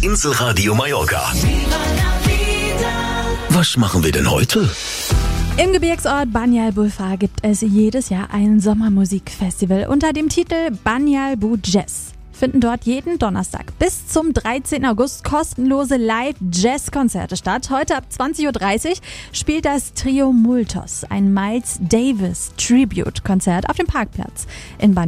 Inselradio Mallorca. Was machen wir denn heute? Im Gebirgsort Banyal Bulfar gibt es jedes Jahr ein Sommermusikfestival unter dem Titel Banyal Bu Jazz. Finden dort jeden Donnerstag bis zum 13. August kostenlose Live-Jazz-Konzerte statt. Heute ab 20.30 Uhr spielt das Trio Multos ein Miles Davis Tribute-Konzert auf dem Parkplatz in Banyal.